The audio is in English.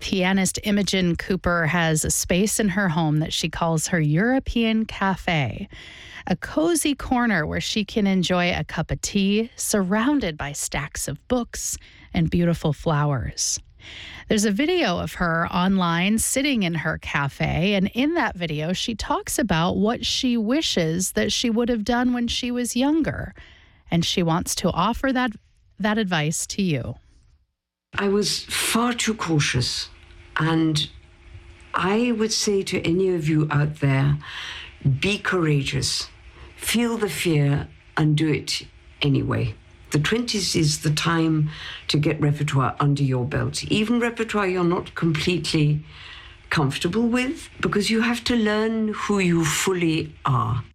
Pianist Imogen Cooper has a space in her home that she calls her European Cafe, a cozy corner where she can enjoy a cup of tea surrounded by stacks of books and beautiful flowers. There's a video of her online sitting in her cafe, and in that video, she talks about what she wishes that she would have done when she was younger, and she wants to offer that advice to you. I was far too cautious, and I would say to any of you out there, be courageous, feel the fear, and do it anyway. The 20s is the time to get repertoire under your belt, even repertoire you're not completely comfortable with, because you have to learn who you fully are.